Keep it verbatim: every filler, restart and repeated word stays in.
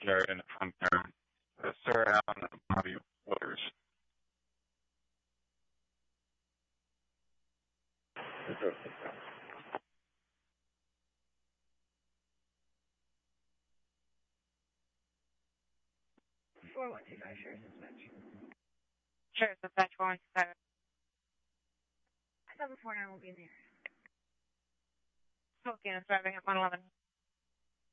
backyard in the front there. Uh, Sarah Allen and Bobby Waters. four one two five, Sheriff's Dispatch. Sheriff's Dispatch four one two five. I thought the four nine won't be in there. Smoking is driving at one eleven.